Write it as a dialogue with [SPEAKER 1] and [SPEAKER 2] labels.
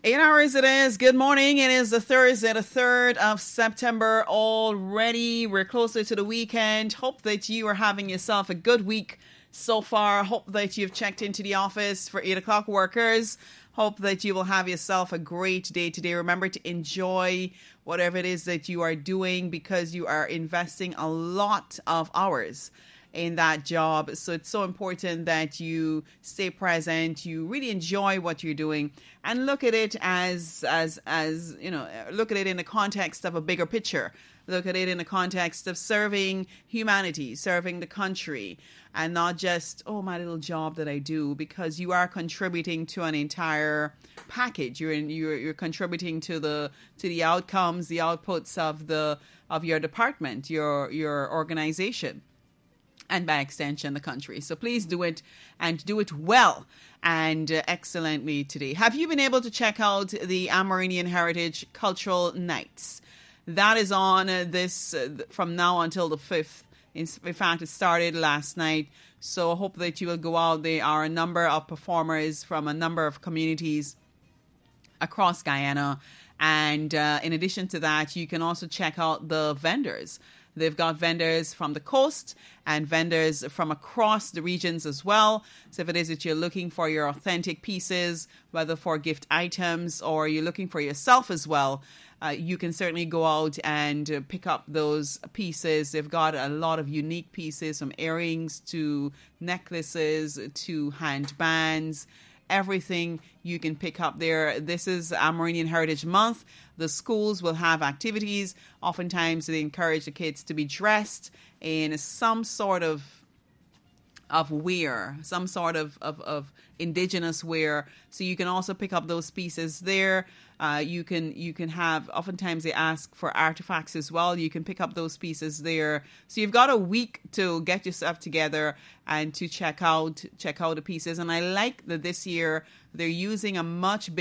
[SPEAKER 1] 8 hours it is. Good morning. It is the Thursday, the 3rd of September already. We're closer to the weekend. Hope that you are having yourself a good week so far. Hope that you've checked into the office for 8 o'clock workers. Hope that you will have yourself a great day today. Remember to enjoy whatever it is that you are doing because you are investing a lot of hours in that job. So it's so important that you stay present, you really enjoy what you're doing, and look at it as you know, look at it in the context of a bigger picture. Look at it in the context of serving humanity, serving the country, and not just, oh, my little job that I do, because you are contributing to an entire package. You're contributing to the outcomes, the outputs of your department, your organization, and by extension, the country. So please do it, and do it well and excellently today. Have you been able to check out the Amerindian Heritage Cultural Nights? That is on this from now until the 5th. In fact, it started last night. So I hope that you will go out. There are a number of performers from a number of communities across Guyana. And in addition to that, you can also check out the vendors. They've got vendors from the coast and vendors from across the regions as well. So if it is that you're looking for your authentic pieces, whether for gift items or you're looking for yourself as well, you can certainly go out and pick up those pieces. They've got a lot of unique pieces, from earrings to necklaces to handbands. Everything you can pick up there. This is Amerindian Heritage Month. The schools will have activities. Oftentimes they encourage the kids to be dressed in some sort of wear, some sort of indigenous wear. So you can also pick up those pieces there. You can have, oftentimes they ask for artifacts as well. You can pick up those pieces there. So you've got a week to get yourself together and to check out the pieces. And I like that this year they're using a much